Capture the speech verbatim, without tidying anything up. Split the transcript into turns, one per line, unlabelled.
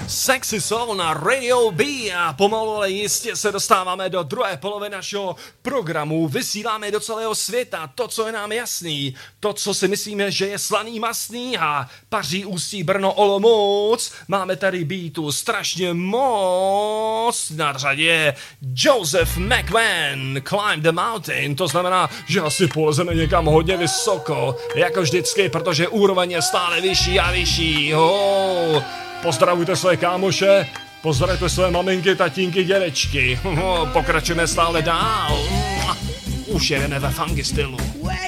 Sexy Soul na Radio B a pomalu, ale jistě se dostáváme do druhé poloviny našeho programu. Vysíláme do celého světa to, co je nám jasný, to, co si myslíme, že je slaný masný a Paří, Ústí, Brno, Olomouc. Máme tady beatu strašně moc. Na řadě Joseph McMahon, Climb the Mountain, to znamená, že asi polezeme někam hodně vysoko, jako vždycky, protože úroveň je stále vyšší a vyšší. Oh. Pozdravujte své kámoše, pozdravujte své maminky, tatínky, dědečky. Pokračujeme stále dál. Už jedeme ve funky stylu.